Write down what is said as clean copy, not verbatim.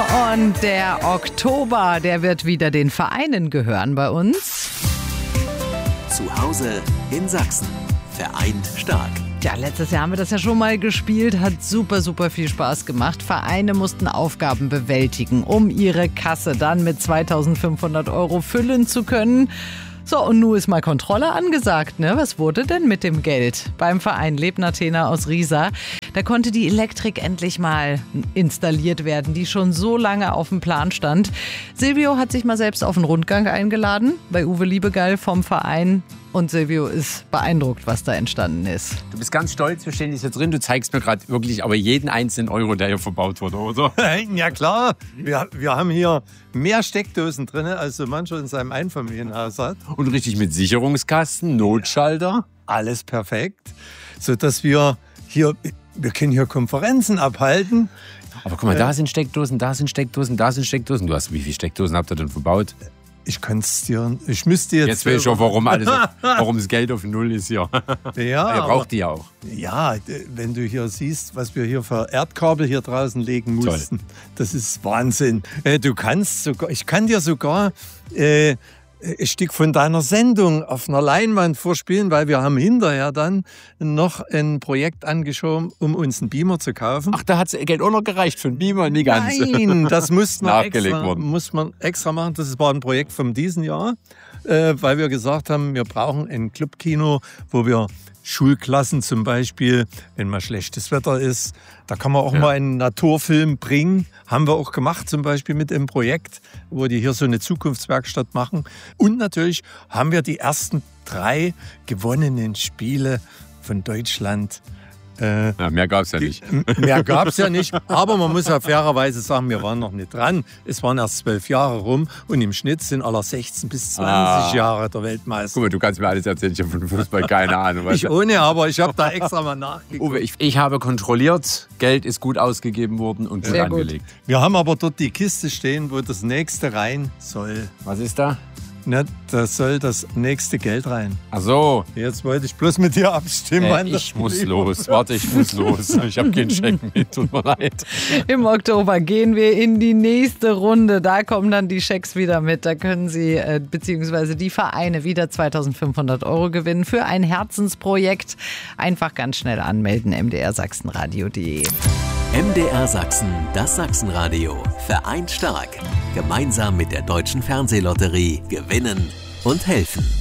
Und der Oktober, der wird wieder den Vereinen gehören bei uns. Zu Hause in Sachsen. Vereint stark. Ja, letztes Jahr haben wir das ja schon mal gespielt, hat super, super viel Spaß gemacht. Vereine mussten Aufgaben bewältigen, um ihre Kasse dann mit 2.500 € füllen zu können. So, und nun ist mal Kontrolle angesagt, ne? Was wurde denn mit dem Geld beim Verein Lebner-Tena aus Riesa? Da konnte die Elektrik endlich mal installiert werden, die schon so lange auf dem Plan stand. Silvio hat sich mal selbst auf einen Rundgang eingeladen bei Uwe Liebegeil vom Verein. Und Silvio ist beeindruckt, was da entstanden ist. Du bist ganz stolz, wir stehen jetzt drin. Du zeigst mir gerade wirklich aber jeden einzelnen Euro, der hier verbaut wurde, oder? Ja klar, wir haben hier mehr Steckdosen drin, als so mancher in seinem Einfamilienhaus hat. Und richtig mit Sicherungskasten, Notschalter. Alles perfekt, sodass wir können hier Konferenzen abhalten. Aber guck mal, da sind Steckdosen, da sind Steckdosen, da sind Steckdosen. Wie viele Steckdosen habt ihr denn verbaut? Ich müsste jetzt weiß ich schon, warum das Geld auf Null ist hier. Ja, ihr braucht die ja auch. Ja, wenn du hier siehst, was wir hier für Erdkabel hier draußen legen mussten, toll. Das ist Wahnsinn. Ich kann dir sogar ein Stück von deiner Sendung auf einer Leinwand vorspielen, weil wir haben hinterher dann noch ein Projekt angeschoben, um uns einen Beamer zu kaufen. Ach, da hat das Geld auch noch gereicht für einen Beamer, nie ganz. Nein, das muss man extra machen. Das war ein Projekt von diesem Jahr, weil wir gesagt haben, wir brauchen ein Clubkino, wo wir Schulklassen zum Beispiel, wenn mal schlechtes Wetter ist, da kann man auch mal einen Naturfilm bringen. Haben wir auch gemacht, zum Beispiel mit einem Projekt, wo die hier so eine Zukunftswerkstatt machen. Und natürlich haben wir die ersten 3 gewonnenen Spiele von Deutschland. Mehr gab es ja nicht. Mehr gab es ja nicht, aber man muss ja fairerweise sagen, wir waren noch nicht dran. Es waren erst 12 Jahre rum und im Schnitt sind aller 16 bis 20 Jahre der Weltmeister. Guck mal, du kannst mir alles erzählen, ich habe von Fußball keine Ahnung. Aber ich habe da extra mal nachgeguckt. Uwe, ich habe kontrolliert, Geld ist gut ausgegeben worden und gut angelegt. Wir haben aber dort die Kiste stehen, wo das nächste rein soll. Was ist da? Na, da soll das nächste Geld rein. Ach so. Jetzt wollte ich bloß mit dir abstimmen. Ich muss los. Warte, ich muss los. Ich habe keinen Scheck mit. Tut mir leid. Im Oktober gehen wir in die nächste Runde. Da kommen dann die Schecks wieder mit. Da können Sie bzw. die Vereine wieder 2.500 € gewinnen für ein Herzensprojekt. Einfach ganz schnell anmelden. mdrsachsenradio.de. MDR Sachsen, das Sachsenradio. Vereint stark. Gemeinsam mit der Deutschen Fernsehlotterie gewinnen und helfen.